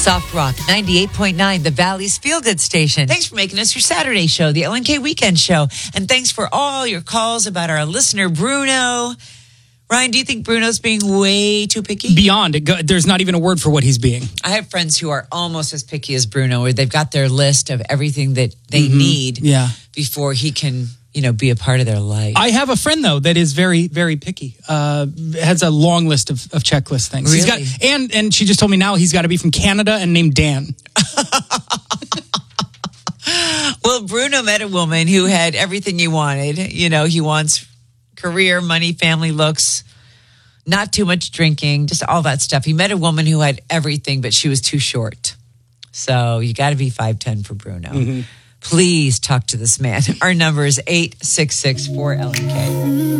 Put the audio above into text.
Soft Rock 98.9, the Valley's Feel Good Station. Thanks for making us your Saturday show, the LNK Weekend Show. And thanks for all your calls about our listener, Bruno. Ryan, do you think Bruno's being way too picky? Beyond. There's not even a word for what he's being. I have friends who are almost as picky as Bruno, where they've got their list of everything that they need before he can, be a part of their life. I have a friend, though, that is very, very picky. Has a long list of checklist things. Really? He's got, and she just told me now he's got to be from Canada and named Dan. Well, Bruno met a woman who had everything he wanted. He wants career, money, family, looks, not too much drinking, just all that stuff. He met a woman who had everything, but she was too short. So you got to be 5'10" for Bruno. Mm-hmm. Please talk to this man. Our number is 866-4LNK.